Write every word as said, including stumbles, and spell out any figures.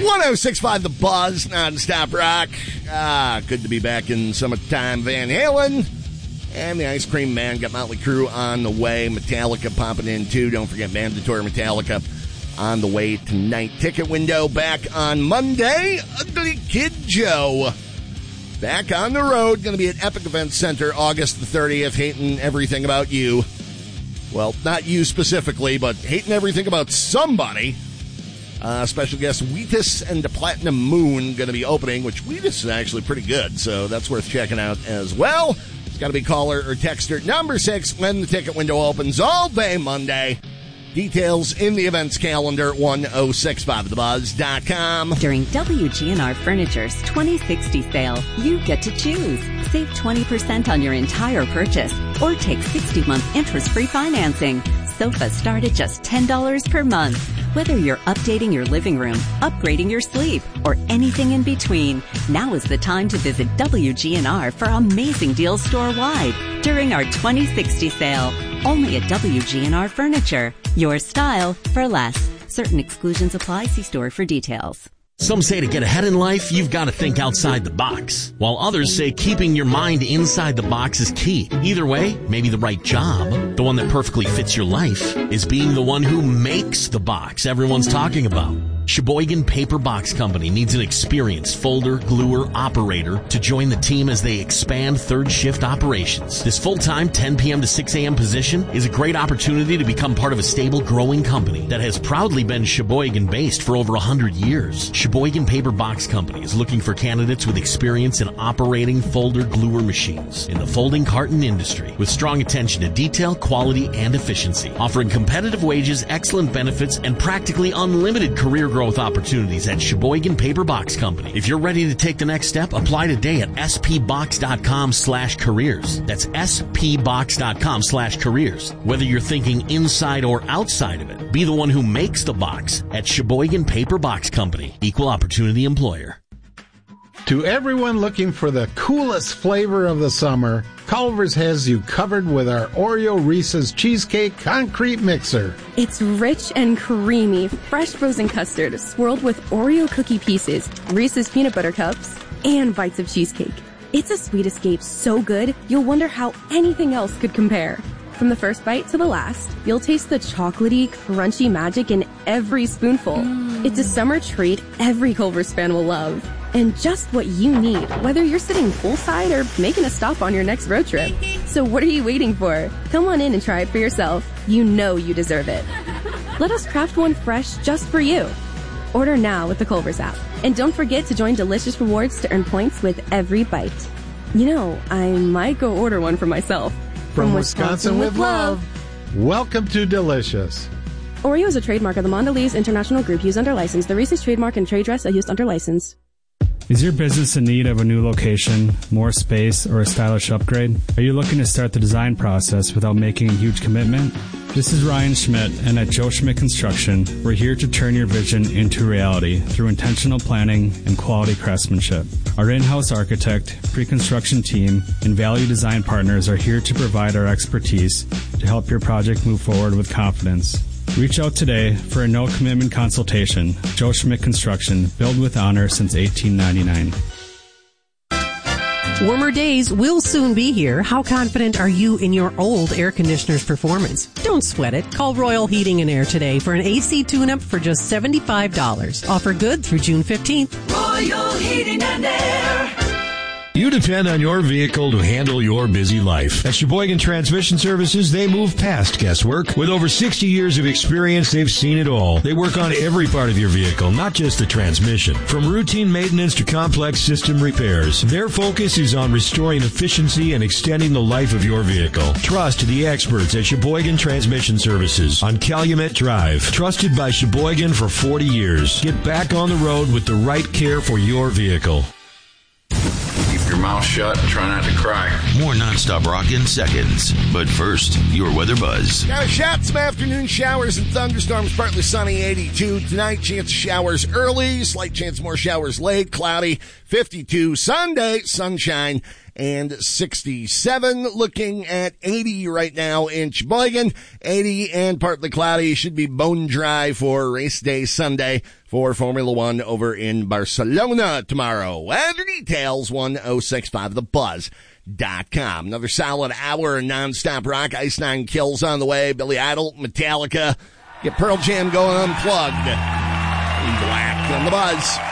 one oh six point five The Buzz, nonstop rock. Ah, good to be back in summertime. Van Halen and the Ice Cream Man got Motley Crue on the way. Metallica popping in, too. Don't forget Mandatory Metallica on the way tonight. Ticket window back on Monday. Ugly Kid Joe back on the road. Going to be at Epic Events Center August the thirtieth. Hating everything about you. Well, not you specifically, but hating everything about somebody. Uh, special guest Wheatus and the Platinum Moon going to be opening, which Wheatus is actually pretty good, so that's worth checking out as well. It's got to be caller or texter number six when the ticket window opens all day Monday. Details in the events calendar, ten sixty-five the buzz dot com. During W G N R Furniture's twenty sixty sale, you get to choose. Save twenty percent on your entire purchase or take sixty-month interest-free financing. Sofas start at just ten dollars per month. Whether you're updating your living room, upgrading your sleep, or anything in between, now is the time to visit W G N R for amazing deals store-wide during our twenty sixty sale. Only at W G N R Furniture. Your style for less. Certain exclusions apply. See store for details. Some say to get ahead in life, you've got to think outside the box, while others say keeping your mind inside the box is key. Either way, maybe the right job, the one that perfectly fits your life, is being the one who makes the box everyone's talking about. Sheboygan Paper Box Company needs an experienced folder, gluer, operator to join the team as they expand third shift operations. This full-time ten p.m. to six a.m. position is a great opportunity to become part of a stable, growing company that has proudly been Sheboygan-based for over one hundred years. Sheboygan Paper Box Company is looking for candidates with experience in operating folder gluer machines in the folding carton industry with strong attention to detail, quality, and efficiency, offering competitive wages, excellent benefits, and practically unlimited career growth growth opportunities at Sheboygan Paper Box Company. If you're ready to take the next step, apply today at spbox.com slash careers. That's spbox.com slash careers. Whether you're thinking inside or outside of it, be the one who makes the box at Sheboygan Paper Box Company. Equal opportunity employer. To everyone looking for the coolest flavor of the summer, Culver's has you covered with our Oreo Reese's Cheesecake Concrete Mixer. It's rich and creamy, fresh frozen custard swirled with Oreo cookie pieces, Reese's peanut butter cups, and bites of cheesecake. It's a sweet escape so good, you'll wonder how anything else could compare. From the first bite to the last, you'll taste the chocolatey, crunchy magic in every spoonful. Mm. It's a summer treat every Culver's fan will love. And just what you need, whether you're sitting poolside or making a stop on your next road trip. So what are you waiting for? Come on in and try it for yourself. You know you deserve it. Let us craft one fresh just for you. Order now with the Culver's app. And don't forget to join Delicious Rewards to earn points with every bite. You know, I might go order one for myself. From, From Wisconsin, Wisconsin with love. Welcome to Delicious. Oreo is a trademark of the Mondelez International Group used under license. The Reese's trademark and trade dress are used under license. Is your business in need of a new location, more space, or a stylish upgrade? Are you looking to start the design process without making a huge commitment? This is Ryan Schmidt, and at Joe Schmidt Construction, we're here to turn your vision into reality through intentional planning and quality craftsmanship. Our in-house architect, pre-construction team, and value design partners are here to provide our expertise to help your project move forward with confidence. Reach out today for a no-commitment consultation. Joe Schmidt Construction, built with honor since eighteen ninety-nine. Warmer days will soon be here. How confident are you in your old air conditioner's performance? Don't sweat it. Call Royal Heating and Air today for an A C tune-up for just seventy-five dollars. Offer good through June fifteenth. Royal Heating and Air. You depend on your vehicle to handle your busy life. At Sheboygan Transmission Services, they move past guesswork. With over sixty years of experience, they've seen it all. They work on every part of your vehicle, not just the transmission. From routine maintenance to complex system repairs, their focus is on restoring efficiency and extending the life of your vehicle. Trust the experts at Sheboygan Transmission Services on Calumet Drive. Trusted by Sheboygan for forty years. Get back on the road with the right care for your vehicle. Your mouth shut and try not to cry. More nonstop rock in seconds. But first, your weather buzz. Got a shot, some afternoon showers and thunderstorms, partly sunny, eighty-two. Tonight, chance of showers early, slight chance of more showers late, cloudy, fifty-two. Sunday, sunshine and sixty-seven. Looking at eighty right now in Sheboygan. eighty and partly cloudy. Should be bone dry for race day Sunday for Formula One over in Barcelona tomorrow. Weather details, one oh six point five The Buzz. Dot com. Another solid hour of nonstop rock. Ice Nine Kills on the way. Billy Idol, Metallica. Get Pearl Jam going unplugged. Black on the Buzz.